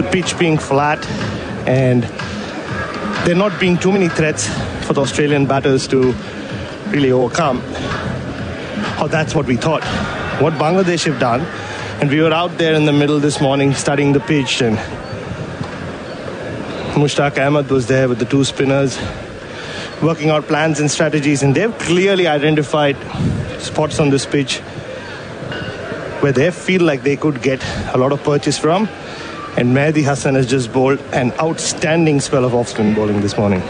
pitch being flat and there not being too many threats for the Australian batters to really overcome. Oh, that's what we thought. What Bangladesh have done. And we were out there in the middle this morning studying the pitch, and Mushtaq Ahmed was there with the two spinners working out plans and strategies, and they've clearly identified spots on this pitch where they feel like they could get a lot of purchase from. And Mehdi Hassan has just bowled an outstanding spell of off-spin bowling this morning.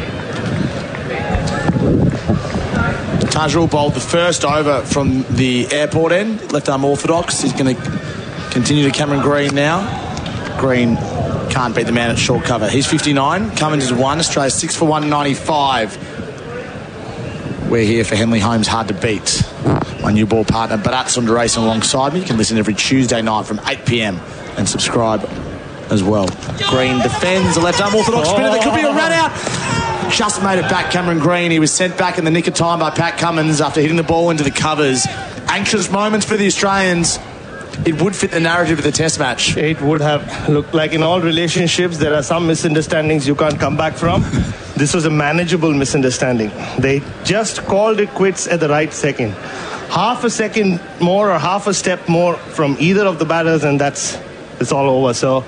Tajul bowled the first over from the airport end, left arm orthodox. He's going to continue to Cameron Green now. Green can't beat the man at short cover. He's 59. Cummins is 1. Australia 6 for 195. We're here for Henley Holmes Hard to Beat. My new ball partner Bharat Sundaresan alongside me. You can listen every Tuesday night from 8 p.m. and subscribe as well. Green defends a left arm orthodox spinner. There could be a run out. Just made it back, Cameron Green. He was sent back in the nick of time by Pat Cummins after hitting the ball into the covers. Anxious moments for the Australians. It would fit the narrative of the Test match. It would have. Looked like in all relationships, there are some misunderstandings you can't come back from. This was a manageable misunderstanding. They just called it quits at the right second. Half a second more or half a step more from either of the batters, and it's all over. So,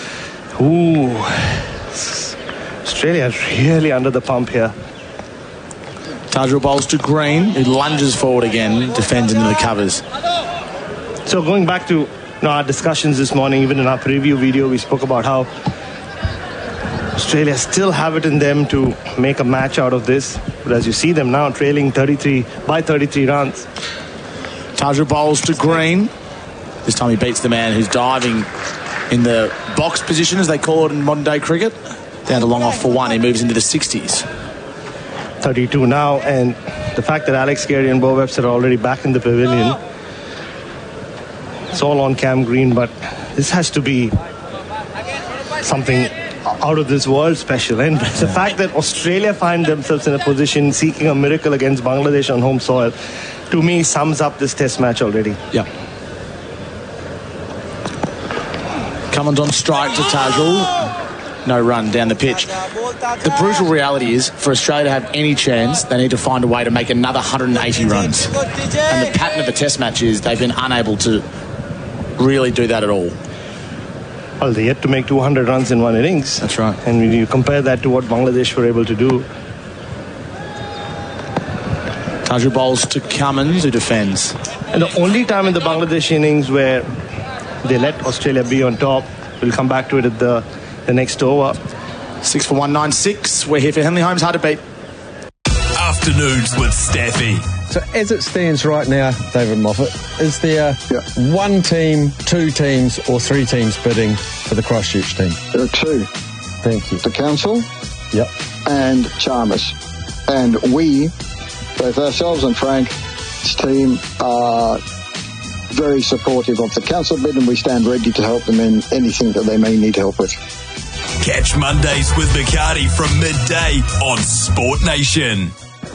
Australia really under the pump here. Tajul bowls to Green, who lunges forward again, defends into the covers. So going back to our discussions this morning, even in our preview video, we spoke about how Australia still have it in them to make a match out of this. But as you see them now trailing 33 runs. Tajul bowls to Green. This time he beats the man who's diving in the box position, as they call it in modern day cricket. Down to long off for 1. He moves into the 60s. 32 now, and the fact that Alex Carey and Bo Webster are already back in the pavilion, it's all on Cam Green, but this has to be something out of this world special. And the fact that Australia find themselves in a position seeking a miracle against Bangladesh on home soil, to me, sums up this Test match already. Yeah. Cummins on strike to Tajul. No run down the pitch. The brutal reality is, for Australia to have any chance, they need to find a way to make another 180 runs. And the pattern of the Test match is they've been unable to really do that at all. Well, they yet to make 200 runs in one innings. That's right. And when you compare that to what Bangladesh were able to do. Tajul bowls to Cummins, who defends. And the only time in the Bangladesh innings where they let Australia be on top, we'll come back to it at the next over. 6 for 196. We're here for Henley Holmes Hard to Beat. Afternoons with Staffy. So as it stands right now, David Moffat, is there one team, two teams or three teams bidding for the Christchurch team? There are two. Thank you. The Council Yep. and Chalmers. And we, both ourselves and Frank's team, are very supportive of the Council bid, and we stand ready to help them in anything that they may need help with. Catch Mondays with Bacardi from midday on Sport Nation.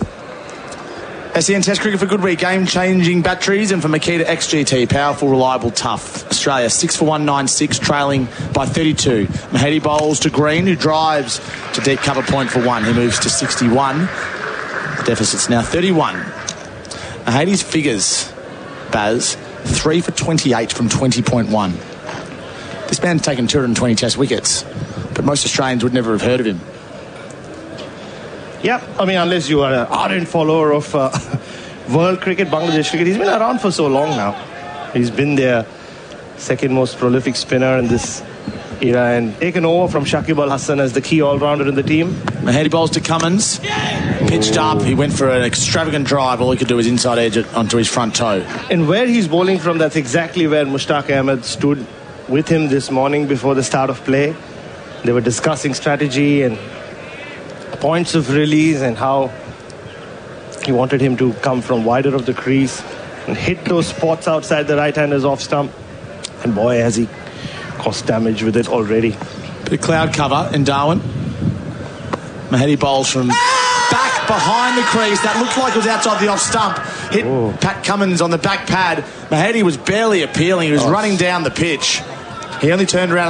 SEN Test Cricket for good week. Game-changing batteries, and for Makita XGT, powerful, reliable, tough. Australia 6 for 196, trailing by 32. Mahedi bowls to Green, who drives to deep cover point for 1. He moves to 61. The deficit's now 31. Mahedi's figures, Baz, 3 for 28 from 20.1. This man's taken 220 Test wickets, but most Australians would never have heard of him. Yeah, I mean, unless you are an ardent follower of world cricket, Bangladesh cricket, he's been around for so long now. He's been their second most prolific spinner in this era and taken over from Shakib Al Hasan as the key all-rounder in the team. Mahedi bowls to Cummins. Pitched up. He went for an extravagant drive. All he could do was inside edge it onto his front toe. And where he's bowling from, that's exactly where Mushtaq Ahmed stood with him this morning before the start of play. They were discussing strategy and points of release and how he wanted him to come from wider of the crease and hit those spots outside the right-hander's off stump. And boy, has he caused damage with it already. Bit of cloud cover in Darwin. Mahedi bowls from back behind the crease. That looked like it was outside the off stump. Hit Pat Cummins on the back pad. Mahedi was barely appealing. He was running down the pitch. He only turned around